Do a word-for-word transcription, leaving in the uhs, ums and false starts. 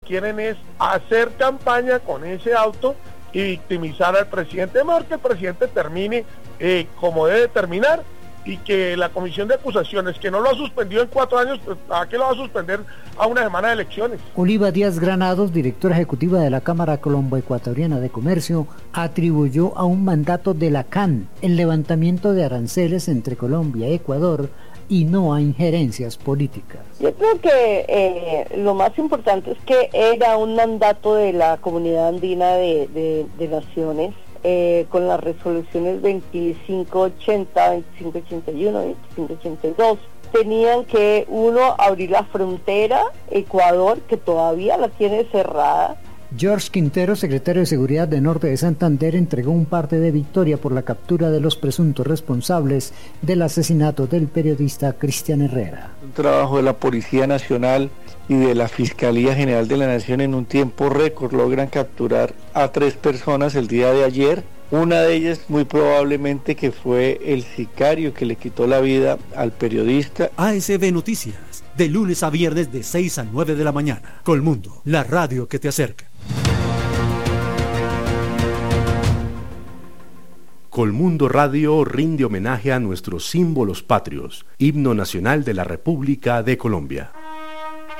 quieren es hacer campaña con ese auto y victimizar al presidente, mejor que el presidente termine eh, como debe terminar, y que la comisión de acusaciones, que no lo ha suspendido en cuatro años, pues ¿a qué lo va a suspender a una semana de elecciones? Oliva Díaz Granados, directora ejecutiva de la Cámara Colombo-Ecuatoriana de Comercio, atribuyó a un mandato de la C A N el levantamiento de aranceles entre Colombia y Ecuador y no a injerencias políticas. Yo creo que eh, lo más importante es que era un mandato de la Comunidad Andina de, de, de Naciones, Eh, con las resoluciones veinticinco ochenta, veinticinco ochenta y uno, veinticinco ochenta y dos. Tenían que, uno, abrir la frontera, Ecuador, que todavía la tiene cerrada. George Quintero, secretario de Seguridad de Norte de Santander, entregó un parte de victoria por la captura de los presuntos responsables del asesinato del periodista Cristian Herrera. Un trabajo de la Policía Nacional y de la Fiscalía General de la Nación en un tiempo récord logran capturar a tres personas el día de ayer. Una de ellas muy probablemente que fue el sicario que le quitó la vida al periodista. A S B Noticias, de lunes a viernes de seis a nueve de la mañana. Colmundo, la radio que te acerca. Colmundo Radio rinde homenaje a nuestros símbolos patrios, himno nacional de la República de Colombia.